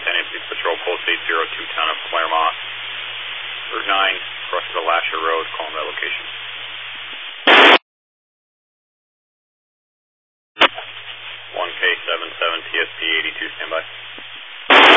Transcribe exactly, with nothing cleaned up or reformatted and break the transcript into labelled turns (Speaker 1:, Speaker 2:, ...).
Speaker 1: Lieutenant, please patrol Pulse eight zero two, town of Claremont. Route nine, crosses the Lasher Road, calling that location. one K seven seven, T S P eighty-two, standby.